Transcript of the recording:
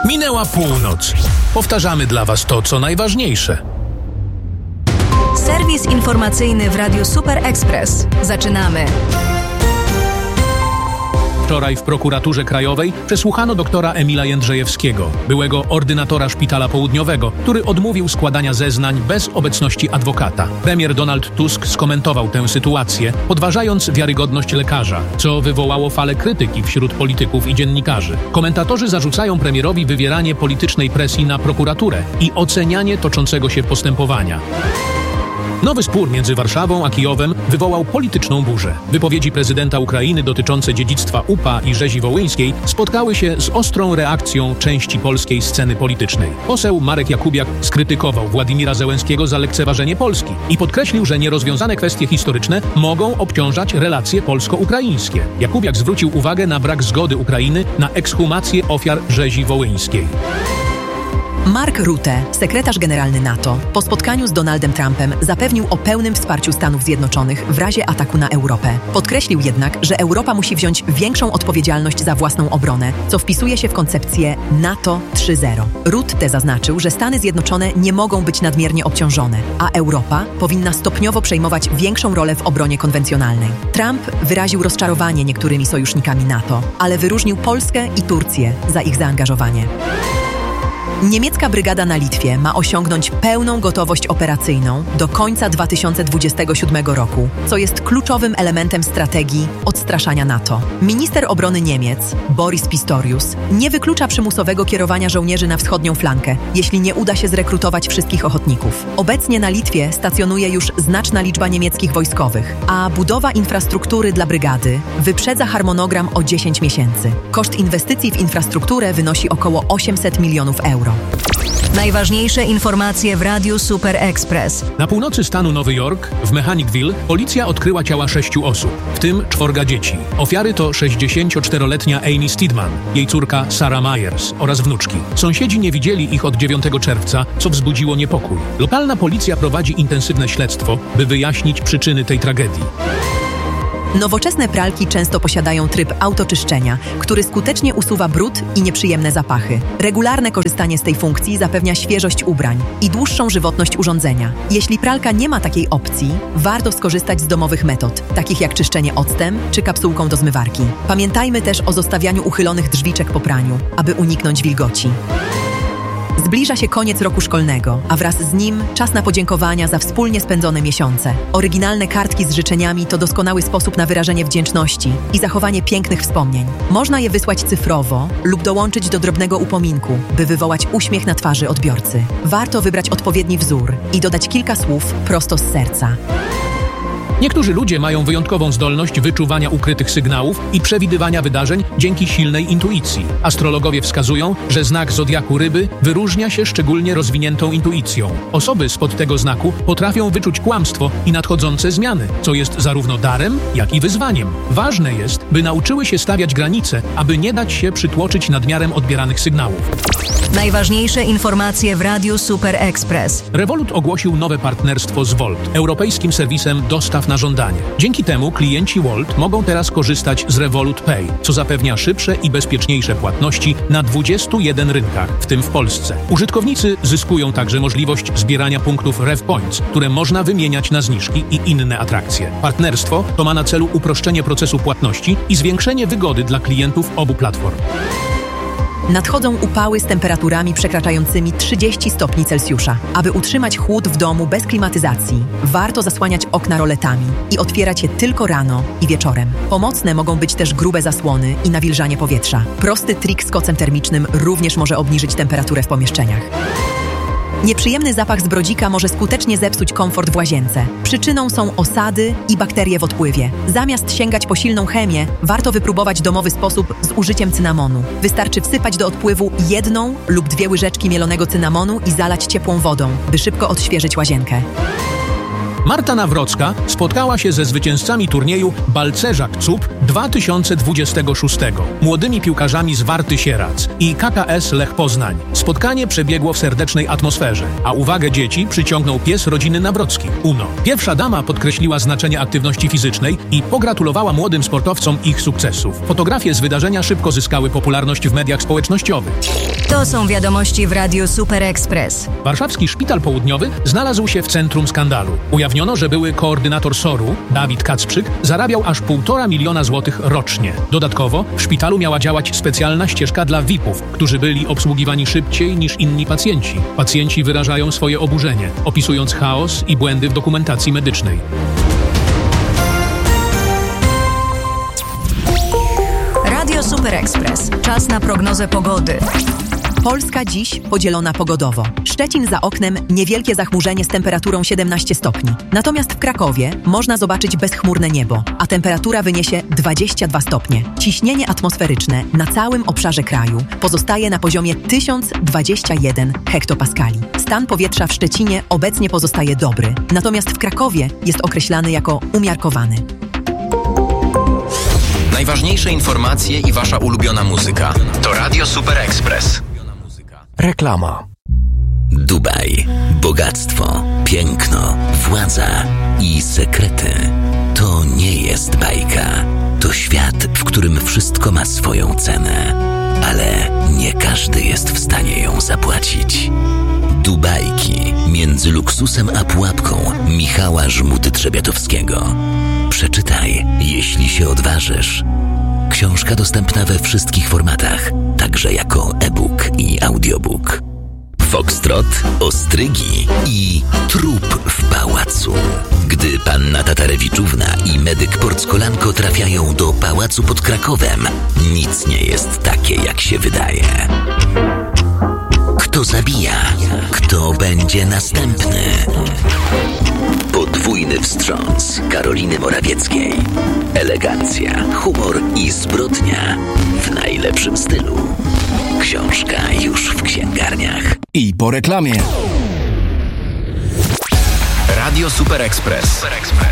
Minęła północ. Powtarzamy dla Was to, co najważniejsze. Serwis informacyjny w Radiu Super Express. Zaczynamy. Wczoraj w prokuraturze krajowej przesłuchano doktora Emila Jędrzejewskiego, byłego ordynatora szpitala południowego, który odmówił składania zeznań bez obecności adwokata. Premier Donald Tusk skomentował tę sytuację, podważając wiarygodność lekarza, co wywołało falę krytyki wśród polityków i dziennikarzy. Komentatorzy zarzucają premierowi wywieranie politycznej presji na prokuraturę i ocenianie toczącego się postępowania. Nowy spór między Warszawą a Kijowem wywołał polityczną burzę. Wypowiedzi prezydenta Ukrainy dotyczące dziedzictwa UPA i rzezi wołyńskiej spotkały się z ostrą reakcją części polskiej sceny politycznej. Poseł Marek Jakubiak skrytykował Władimira Zełenskiego za lekceważenie Polski i podkreślił, że nierozwiązane kwestie historyczne mogą obciążać relacje polsko-ukraińskie. Jakubiak zwrócił uwagę na brak zgody Ukrainy na ekshumację ofiar rzezi wołyńskiej. Mark Rutte, sekretarz generalny NATO, po spotkaniu z Donaldem Trumpem zapewnił o pełnym wsparciu Stanów Zjednoczonych w razie ataku na Europę. Podkreślił jednak, że Europa musi wziąć większą odpowiedzialność za własną obronę, co wpisuje się w koncepcję NATO 3.0. Rutte zaznaczył, że Stany Zjednoczone nie mogą być nadmiernie obciążone, a Europa powinna stopniowo przejmować większą rolę w obronie konwencjonalnej. Trump wyraził rozczarowanie niektórymi sojusznikami NATO, ale wyróżnił Polskę i Turcję za ich zaangażowanie. Niemiecka brygada na Litwie ma osiągnąć pełną gotowość operacyjną do końca 2027 roku, co jest kluczowym elementem strategii odstraszania NATO. Minister obrony Niemiec, Boris Pistorius, nie wyklucza przymusowego kierowania żołnierzy na wschodnią flankę, jeśli nie uda się zrekrutować wszystkich ochotników. Obecnie na Litwie stacjonuje już znaczna liczba niemieckich wojskowych, a budowa infrastruktury dla brygady wyprzedza harmonogram o 10 miesięcy. Koszt inwestycji w infrastrukturę wynosi około 800 milionów euro. Najważniejsze informacje w Radiu Super Express. Na północy stanu Nowy Jork, w Mechanicville, policja odkryła ciała 6 osób, w tym 4 dzieci. Ofiary to 64-letnia Amy Steedman, jej córka Sarah Myers oraz wnuczki. Sąsiedzi nie widzieli ich od 9 czerwca, co wzbudziło niepokój. Lokalna policja prowadzi intensywne śledztwo, by wyjaśnić przyczyny tej tragedii. Nowoczesne pralki często posiadają tryb autoczyszczenia, który skutecznie usuwa brud i nieprzyjemne zapachy. Regularne korzystanie z tej funkcji zapewnia świeżość ubrań i dłuższą żywotność urządzenia. Jeśli pralka nie ma takiej opcji, warto skorzystać z domowych metod, takich jak czyszczenie octem czy kapsułką do zmywarki. Pamiętajmy też o zostawianiu uchylonych drzwiczek po praniu, aby uniknąć wilgoci. Zbliża się koniec roku szkolnego, a wraz z nim czas na podziękowania za wspólnie spędzone miesiące. Oryginalne kartki z życzeniami to doskonały sposób na wyrażenie wdzięczności i zachowanie pięknych wspomnień. Można je wysłać cyfrowo lub dołączyć do drobnego upominku, by wywołać uśmiech na twarzy odbiorcy. Warto wybrać odpowiedni wzór i dodać kilka słów prosto z serca. Niektórzy ludzie mają wyjątkową zdolność wyczuwania ukrytych sygnałów i przewidywania wydarzeń dzięki silnej intuicji. Astrologowie wskazują, że znak zodiaku ryby wyróżnia się szczególnie rozwiniętą intuicją. Osoby spod tego znaku potrafią wyczuć kłamstwo i nadchodzące zmiany, co jest zarówno darem, jak i wyzwaniem. Ważne jest, by nauczyły się stawiać granice, aby nie dać się przytłoczyć nadmiarem odbieranych sygnałów. Najważniejsze informacje w Radiu Super Express. Revolut ogłosił nowe partnerstwo z Wolt, europejskim serwisem dostaw na żądanie. Dzięki temu klienci Wolt mogą teraz korzystać z Revolut Pay, co zapewnia szybsze i bezpieczniejsze płatności na 21 rynkach, w tym w Polsce. Użytkownicy zyskują także możliwość zbierania punktów RevPoints, które można wymieniać na zniżki i inne atrakcje. Partnerstwo to ma na celu uproszczenie procesu płatności i zwiększenie wygody dla klientów obu platform. Nadchodzą upały z temperaturami przekraczającymi 30 stopni Celsjusza. Aby utrzymać chłód w domu bez klimatyzacji, warto zasłaniać okna roletami i otwierać je tylko rano i wieczorem. Pomocne mogą być też grube zasłony i nawilżanie powietrza. Prosty trik z kocem termicznym również może obniżyć temperaturę w pomieszczeniach. Nieprzyjemny zapach z brodzika może skutecznie zepsuć komfort w łazience. Przyczyną są osady i bakterie w odpływie. Zamiast sięgać po silną chemię, warto wypróbować domowy sposób z użyciem cynamonu. Wystarczy wsypać do odpływu 1 lub 2 łyżeczki mielonego cynamonu i zalać ciepłą wodą, by szybko odświeżyć łazienkę. Marta Nawrocka spotkała się ze zwycięzcami turnieju Balcerzak Cup 2026 młodymi piłkarzami z Warty Sierac i KKS Lech Poznań. Spotkanie przebiegło w serdecznej atmosferze, a uwagę dzieci przyciągnął pies rodziny Nawrocki, Uno. Pierwsza dama podkreśliła znaczenie aktywności fizycznej i pogratulowała młodym sportowcom ich sukcesów. Fotografie z wydarzenia szybko zyskały popularność w mediach społecznościowych. To są wiadomości w Radiu Super Express. Warszawski Szpital Południowy znalazł się w centrum skandalu. Ujawniono, że były koordynator SOR-u, Dawid Kacprzyk, zarabiał aż 1,5 miliona złotych rocznie. Dodatkowo w szpitalu miała działać specjalna ścieżka dla VIP-ów, którzy byli obsługiwani szybciej niż inni pacjenci. Pacjenci wyrażają swoje oburzenie, opisując chaos i błędy w dokumentacji medycznej. Radio Super Express. Czas na prognozę pogody. Polska dziś podzielona pogodowo. Szczecin za oknem, niewielkie zachmurzenie z temperaturą 17 stopni. Natomiast w Krakowie można zobaczyć bezchmurne niebo, a temperatura wyniesie 22 stopnie. Ciśnienie atmosferyczne na całym obszarze kraju pozostaje na poziomie 1021 hektopaskali. Stan powietrza w Szczecinie obecnie pozostaje dobry, natomiast w Krakowie jest określany jako umiarkowany. Najważniejsze informacje i wasza ulubiona muzyka to Radio Super Express. Reklama. Dubaj, bogactwo, piękno, władza i sekrety. To nie jest bajka. To świat, w którym wszystko ma swoją cenę. Ale nie każdy jest w stanie ją zapłacić. Dubajki między luksusem a pułapką Michała Żmudy-Trzebiatowskiego. Przeczytaj, jeśli się odważysz. Książka dostępna we wszystkich formatach, także jako e-book i audiobook. Foxtrot, ostrygi i trup w pałacu. Gdy panna Tatarewiczówna i medyk Porckolanko trafiają do pałacu pod Krakowem, nic nie jest takie, jak się wydaje. Kto zabija? Kto będzie następny? Podwójny wstrząs Karoliny Morawieckiej. Elegancja, humor i zbrodnia w najlepszym stylu. Książka już w księgarniach. I po reklamie. Radio Super Express.